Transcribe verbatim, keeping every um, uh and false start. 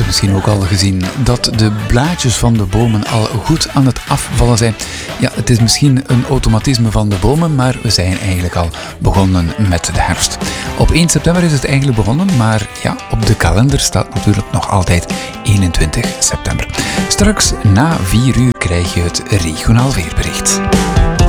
misschien ook al gezien dat de blaadjes van de bomen al goed aan het afvallen zijn. Ja, het is misschien een automatisme van de bomen, maar we zijn eigenlijk al begonnen met de herfst. Op één september is het eigenlijk begonnen, maar ja, op de kalender staat natuurlijk nog altijd eenentwintig september. Straks na vier uur krijg je het regionaal weerbericht.